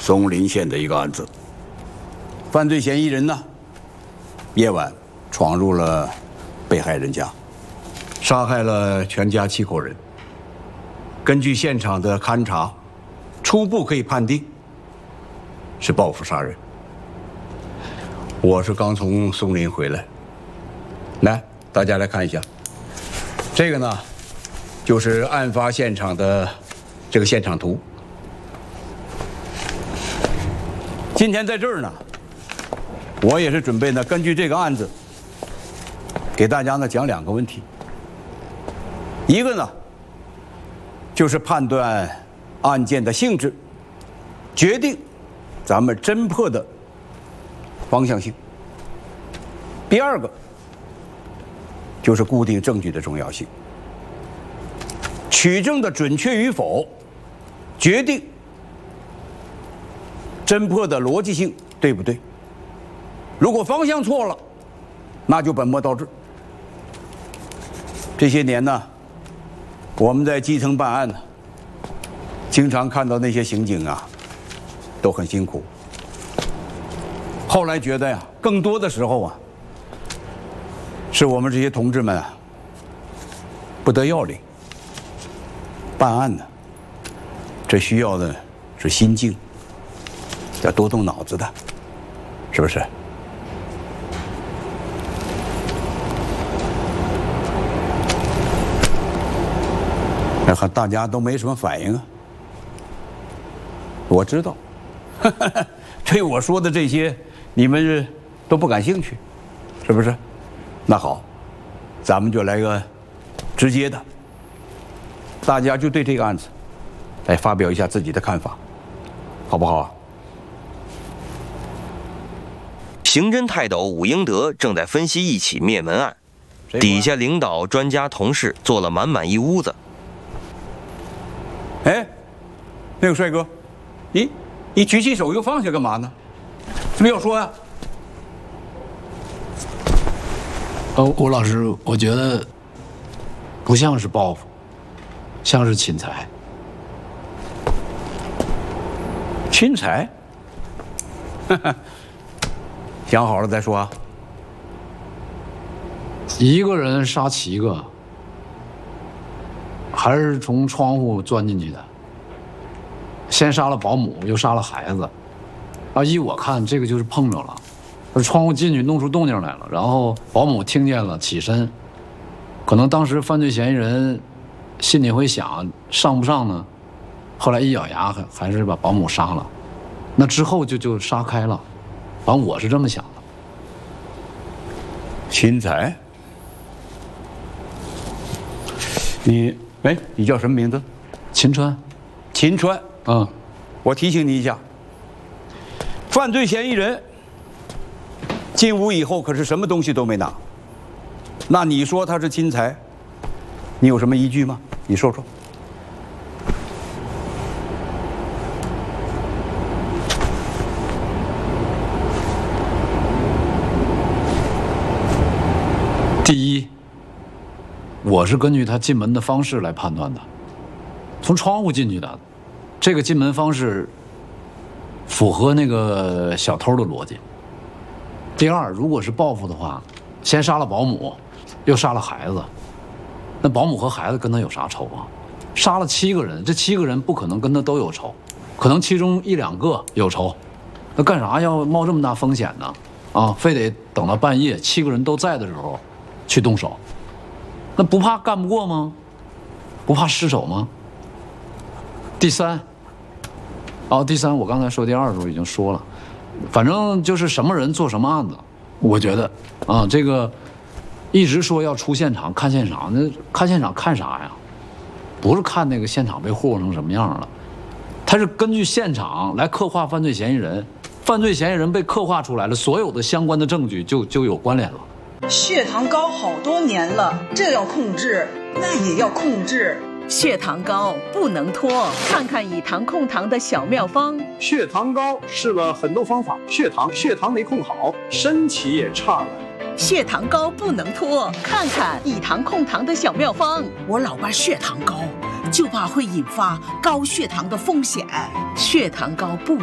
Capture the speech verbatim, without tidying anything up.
松林县的一个案子。犯罪嫌疑人呢，夜晚闯入了被害人家，杀害了全家七口人。根据现场的勘查，初步可以判定是报复杀人。我是刚从松林回来，来，大家来看一下，这个呢，就是案发现场的这个现场图。今天在这儿呢，我也是准备呢，根据这个案子，给大家呢讲两个问题。一个呢，就是判断案件的性质，决定咱们侦破的方向性。第二个，就是固定证据的重要性。取证的准确与否，决定侦破的逻辑性对不对。如果方向错了，那就本末倒置。这些年呢，我们在基层办案呢，经常看到那些刑警啊，都很辛苦。后来觉得呀，更多的时候啊，是我们这些同志们啊，不得要领。办案呢，这需要的是心境，要多动脑子的，是不是？那和大家都没什么反应啊。我知道，对我说的这些，你们都不感兴趣，是不是？那好，咱们就来个直接的，大家就对这个案子来发表一下自己的看法，好不好啊？ 刑侦泰斗武英德正在分析一起灭门案，底下领导、专家、同事坐了满满一屋子。 哎，那个帅哥，你你举起手又放下干嘛呢？怎么要说呀？ 呃，吴老师，我觉得不像是报复，像是侵财。 侵财？想好了再说啊。 一个人杀七个，还是从窗户钻进去的。先杀了保姆，又杀了孩子。啊，依我看，这个就是碰着了。窗户进去弄出动静来了，然后保姆听见了，起身。可能当时犯罪嫌疑人心里会想上不上呢，后来一咬牙还还是把保姆杀了。那之后就就杀开了，反正我是这么想的。 侵财？你哎，你叫什么名字？ 秦川。 秦川。 嗯， 我提醒你一下，犯罪嫌疑人进屋以后可是什么东西都没拿，那你说他是侵财，你有什么依据吗？你说说。 第一，我是根据他进门的方式来判断的，从窗户进去的，这个进门方式符合那个小偷的逻辑。第二，如果是报复的话，先杀了保姆，又杀了孩子，那保姆和孩子跟他有啥仇啊？杀了七个人，这七个人不可能跟他都有仇，可能其中一两个有仇，那干啥要冒这么大风险呢？啊，非得等到半夜七个人都在的时候去动手，那不怕干不过吗？不怕失手吗？第三，哦，第三，我刚才说第二的时候已经说了，反正就是什么人做什么案子，我觉得啊，这个一直说要出现场看现场，那看现场看啥呀？不是看那个现场被霍霍成什么样了，他是根据现场来刻画犯罪嫌疑人，犯罪嫌疑人被刻画出来了，所有的相关的证据就就有关联了。 血糖高好多年了，这要控制，那也要控制。 血糖高不能拖，看看以糖控糖的小妙方。 血糖高试了很多方法，血糖血糖没控好，身体也差了。 血糖高不能拖，看看以糖控糖的小妙方。 我老伴血糖高，就怕会引发高血糖的风险。 血糖高不